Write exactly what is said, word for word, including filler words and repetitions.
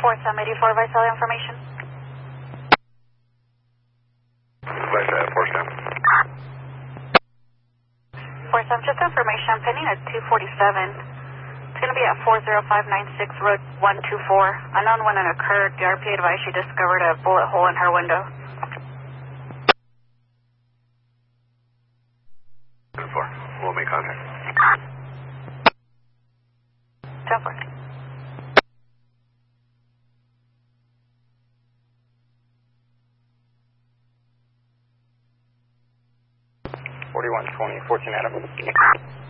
four Sam eighty-four, Visalia information. Visalia, four Sam. four Sam, just information. I'm pending at two forty-seven. It's going to be at four zero five nine six Road one two four. Unknown when it occurred. The R P A advised she discovered a bullet hole in her window. ten four. We'll make contact. ten four. forty-one twenty, fourteen Adam.